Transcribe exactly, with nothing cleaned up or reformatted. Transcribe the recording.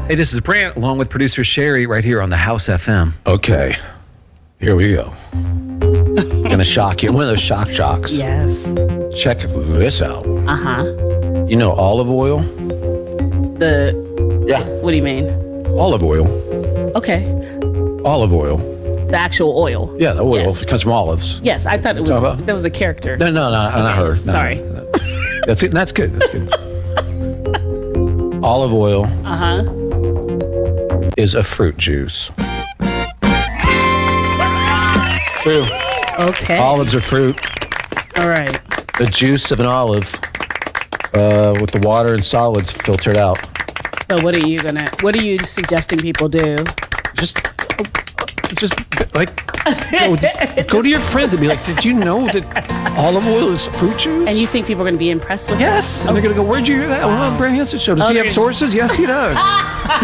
Hey, this is Brant, along with producer Sherry, right here on the House F M. Okay, here we go. Gonna shock you. One of those shock jocks. Yes. Check this out. Uh-huh. You know olive oil? The, Yeah. what do you mean? Olive oil. Okay. Olive oil. The actual oil. Yeah, the oil. Yes. It comes from olives. Yes, I thought it was, Talk about- that was a character. No, no, no, not her. No, Sorry. no. That's it. That's good. That's good. Olive oil Uh-huh. is a fruit juice. True. Okay. Olives are fruit. All right. The juice of an olive uh, with the water and solids filtered out. So what are you gonna, what are you suggesting people do? Just, just like, go, go to your friends and be like, did you know that olive oil is fruit juice? And you think people are gonna be impressed with Yes. And they're going to go, where'd you hear that? Well, on Brant Hansen show. Does Oh, he have they're- sources? Yes, he does.